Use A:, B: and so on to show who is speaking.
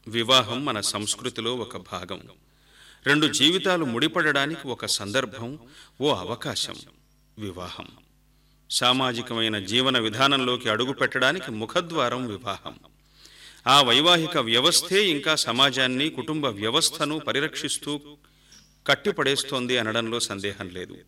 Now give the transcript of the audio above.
A: వివాహం మన సంస్కృతిలో ఒక భాగం. రెండు జీవితాలు ముడిపడడానికి ఒక సందర్భం, ఓ అవకాశం. వివాహం సామాజికమైన జీవన విధానంలోకి అడుగు పెట్టడానికి ముఖద్వారం వివాహం. ఆ వైవాహిక వ్యవస్థే ఇంకా సమాజాన్ని, కుటుంబ వ్యవస్థను పరిరక్షిస్తూ కట్టిపడేస్తోంది అనడంలో సందేహం లేదు.